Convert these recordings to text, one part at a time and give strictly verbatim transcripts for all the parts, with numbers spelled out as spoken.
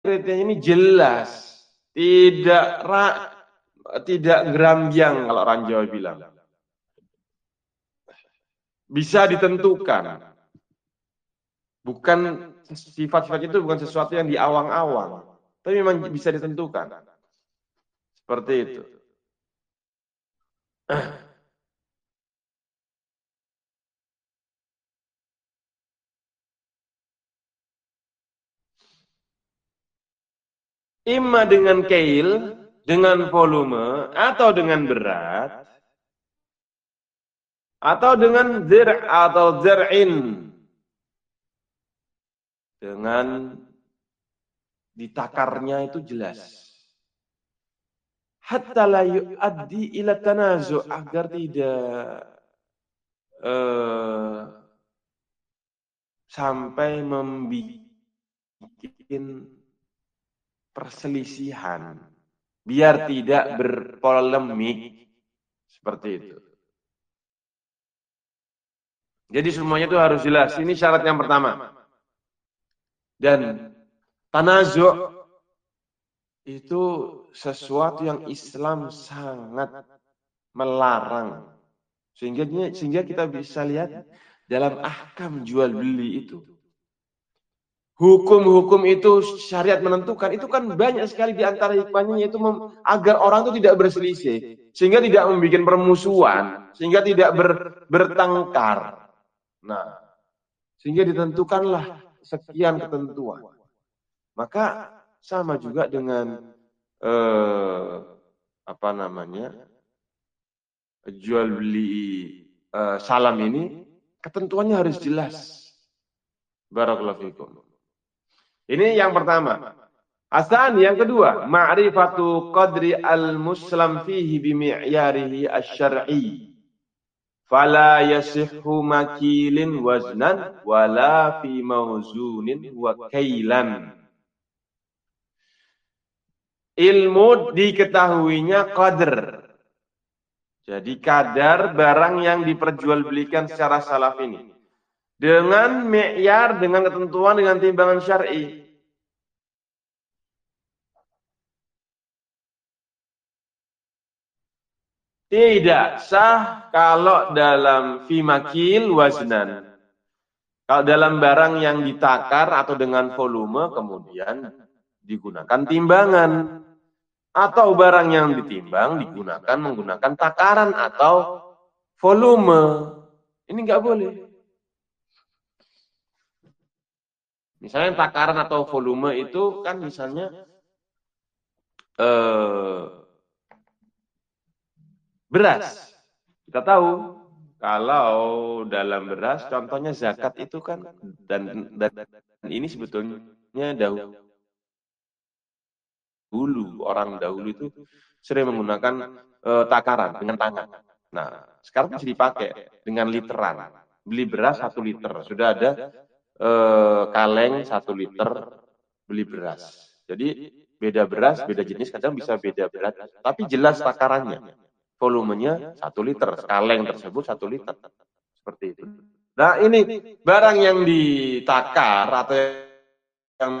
kriterianya ini jelas, tidak ra, tidak gerambiang kalau orang Jawa bilang. Bisa ditentukan. Bukan sifat-sifat itu bukan sesuatu yang diawang-awang, tapi memang bisa ditentukan. Seperti itu. Imma dengan kail, dengan volume, atau dengan berat, atau dengan zir' atau zir'in. Dengan ditakarnya itu jelas. Hatta la yu'addi ila tanazu' agar tidak eh, sampai membuat perselisihan, biar tidak berpolemik seperti itu. Jadi semuanya itu harus jelas. Ini syarat yang pertama. Dan tanazu' itu sesuatu yang Islam sangat melarang. Sehingga sehingga kita bisa lihat dalam ahkam jual beli itu. Hukum-hukum itu syariat menentukan, itu kan banyak sekali di antara hikmahnya, yaitu agar orang itu tidak berselisih, sehingga tidak membuat permusuhan, sehingga tidak ber, bertengkar. Nah, sehingga ditentukanlah sekian ketentuan. Maka sama juga dengan eh, apa namanya jual beli eh, salam ini, ketentuannya harus jelas. Barakallahu fikum. Ini yang pertama. Asan yang kedua, ma'rifatu qadri al-muslim fihi bimi'yarihi asy-syar'i. Fala yasihhu makilin waznan wala fi mawzunin wa kailan. Ilmu diketahuinya qadr. Jadi kadar barang yang diperjualbelikan secara salaf ini. Dengan mi'yar, dengan ketentuan, dengan timbangan syar'i. Tidak sah kalau dalam fimakil waznan. Kalau dalam barang yang ditakar atau dengan volume kemudian digunakan timbangan. Atau barang yang ditimbang digunakan menggunakan takaran atau volume. Ini nggak boleh. Misalnya takaran atau volume itu kan misalnya eh, beras. Kita tahu kalau dalam beras contohnya zakat itu kan dan, dan ini sebetulnya dahulu orang dahulu itu sering menggunakan eh, takaran dengan tangan. Nah, sekarang masih dipakai dengan literan. Beli beras satu liter, sudah ada eh, kaleng satu liter beli beras. Jadi beda beras, beda jenis, kadang bisa beda berat, tapi jelas takarannya. Volumenya satu liter, kaleng tersebut satu liter. Seperti itu. Nah ini barang yang ditakar atau yang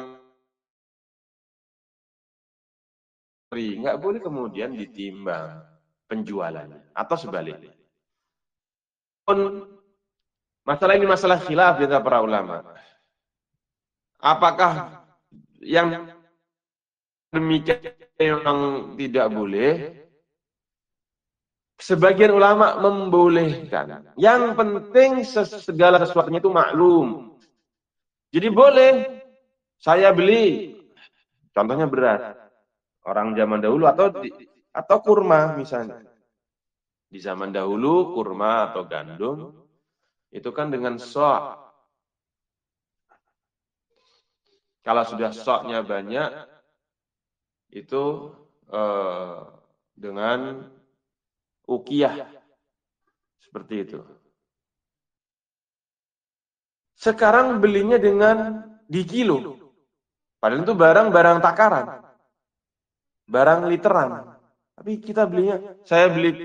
nggak boleh kemudian ditimbang penjualannya atau sebaliknya. Masalah ini masalah khilaf di antara para ulama. Apakah yang demikian memang tidak boleh? Sebagian ulama membolehkan. Yang penting segala sesuatunya itu maklum. Jadi boleh saya beli, contohnya beras, orang zaman dahulu atau di, atau kurma misalnya. Di zaman dahulu kurma atau gandum itu kan dengan sok. Kalau sudah soknya banyak itu eh, dengan ukiyah seperti itu. Sekarang belinya dengan di kilo. Padahal itu barang-barang takaran. Barang literan. Tapi kita belinya, saya beli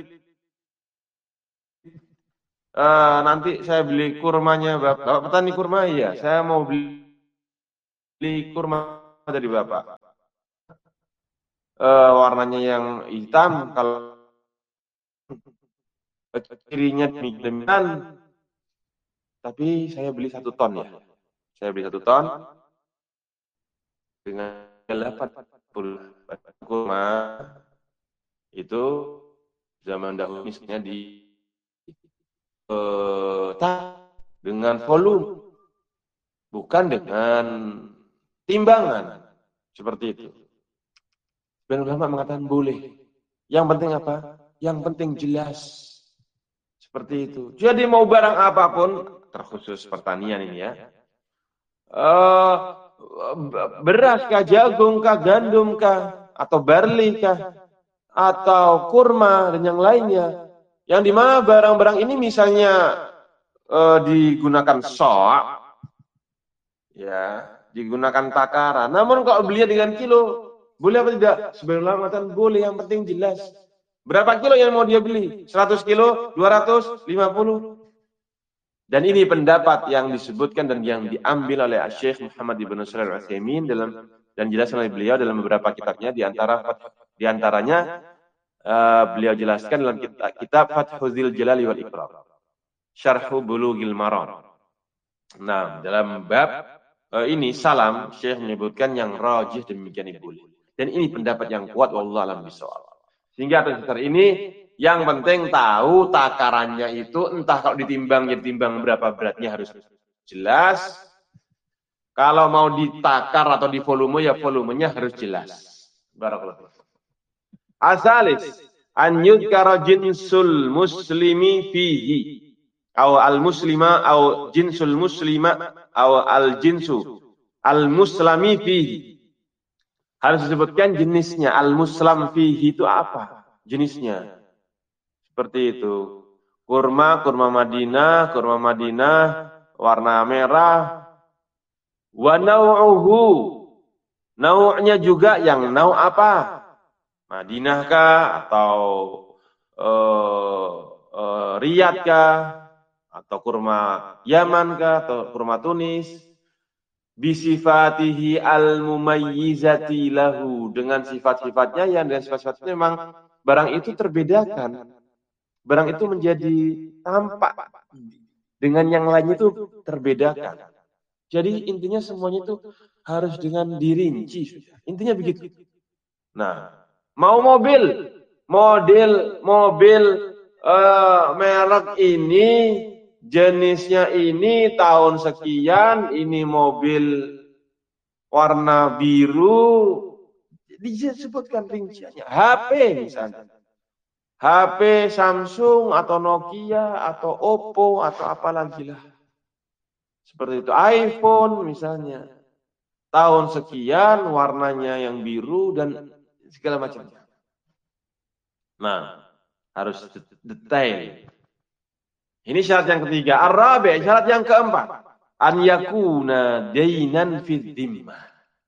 uh, nanti saya beli kurmanya Bapak, Bapak petani kurma, iya. Saya mau beli, beli kurma dari Bapak. Uh, warnanya yang hitam, kalau cirinya demikian, tapi saya beli satu ton ya. Saya beli satu ton dengan delapan puluh kurma itu zaman dahulu misalnya di uh, dengan volume, bukan dengan timbangan seperti itu. Dan ulama mengatakan boleh. Yang penting apa? Yang penting jelas. Seperti itu. Jadi mau barang apapun, terkhusus pertanian ini ya. Uh, beras kah, jagung kah, gandum kah, atau barley kah, atau kurma dan yang lainnya. Yang dimana barang-barang ini misalnya uh, digunakan sok, ya, digunakan takaran. Namun kalau belinya dengan kilo, boleh apa tidak? Sebenarnya ulama mengatakan boleh, yang penting jelas. Berapa kilo yang mau dia beli? seratus kilo, dua ratus, lima puluh. Dan ini pendapat yang disebutkan dan yang diambil oleh Syekh Muhammad Ibn Shalih Al-Utsaimin dalam dan jelaskan oleh beliau dalam beberapa kitabnya, di antara di antaranya uh, beliau jelaskan dalam kitab, kitab Fathul Jalali wal Ikram, Syarhu Bulughil Maram. Nah, dalam bab uh, ini salam, Syekh menyebutkan yang rajih demikian boleh. Dan ini pendapat yang kuat, wallahu a'lam bishawab. Sehingga atas dasar ini yang penting tahu takarannya itu, entah kalau ditimbang ya ditimbang berapa beratnya harus jelas. Kalau mau ditakar atau di volume ya volumenya harus jelas. Barakallahu. Asalis an yudkara jinsul muslimi fihi aw al muslima aw jinsul muslima aw al jinsu al muslimi fihi. Harus disebutkan jenisnya. Al-muslam fihi itu apa? Jenisnya. Seperti itu. Kurma, kurma Madinah, kurma Madinah, warna merah. Wa naw'uhu. Nau'nya juga yang nau' apa? Madinah kah? Atau uh, uh, Riyadh kah? Atau kurma Yaman kah? Atau kurma Tunis? Bisifatihi al-mumayyizati lahu, dengan sifat-sifatnya yang dengan sifat-sifatnya memang barang itu terbedakan. Barang itu menjadi tampak dengan yang lainnya itu terbedakan. Jadi intinya semuanya itu harus dengan dirinci. Intinya begitu. Nah, mau mobil, model mobil uh, merek ini, jenisnya ini, tahun sekian, ini mobil warna biru, disebutkan rinciannya. H P misalnya. H P Samsung atau Nokia atau Oppo atau apa lagi lah. Seperti itu. iPhone misalnya. Tahun sekian, warnanya yang biru dan segala macamnya. Nah, harus detail. Ini syarat yang ketiga. Ar-rabi', syarat yang keempat. An yakuna dainan fid dhimmah.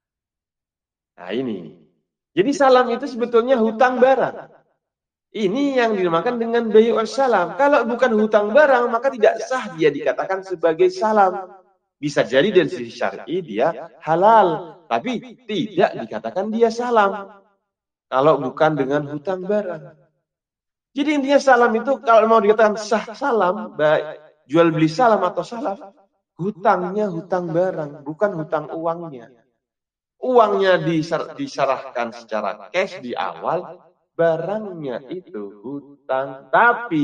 Nah ini. Jadi salam itu sebetulnya hutang barang. Ini yang dinamakan dengan bai'us salam. Kalau bukan hutang barang, maka tidak sah dia dikatakan sebagai salam. Bisa jadi dari sisi syar'i dia halal. Tapi tidak dikatakan dia salam. Kalau bukan dengan hutang barang. Jadi intinya salam itu kalau mau dikatakan sah salam, baik jual beli salam atau salaf, hutangnya hutang barang, bukan hutang uangnya. Uangnya diserahkan secara cash di awal, barangnya itu hutang, tapi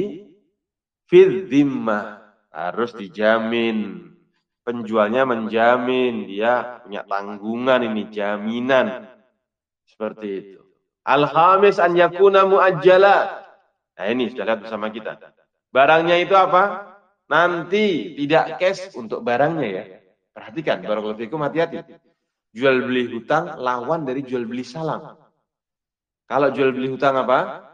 fil dhimmah, harus dijamin. Penjualnya menjamin, dia punya tanggungan ini, jaminan. Seperti itu. Al-khamis an yakuna muajjala. Nah ini sudah lihat bersama kita. Barangnya itu apa? Nanti tidak cash untuk barangnya ya. Perhatikan, barakallahu fikum, hati-hati. Jual beli hutang lawan dari jual beli salam. Kalau jual beli hutang apa?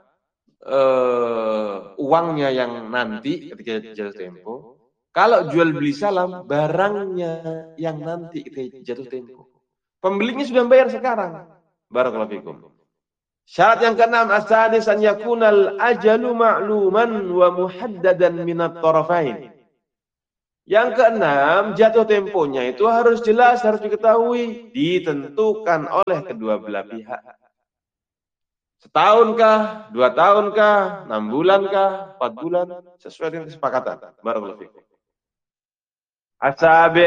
Uh, uangnya yang nanti ketika jatuh tempo. Kalau jual beli salam, barangnya yang nanti ketika jatuh tempo. Pembelinya sudah bayar sekarang. Barakallahu fikum. Syarat yang keenam, as-sadis an yakunal ajalu ma'luman wa muhaddadan minat tarafain. Yang keenam, jatuh temponya itu harus jelas, harus diketahui, ditentukan oleh kedua belah pihak. Setahunkah, dua tahunkah, enam bulankah, empat bulan, sesuai dengan kesepakatan. Barakallahu fikum. Asabi'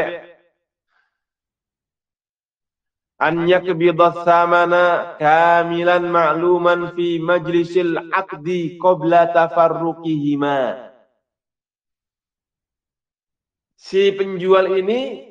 an yakbidha thamana kamilan ma'luman fi majlisil aqdi qabla tafarruqihima. Si penjual ini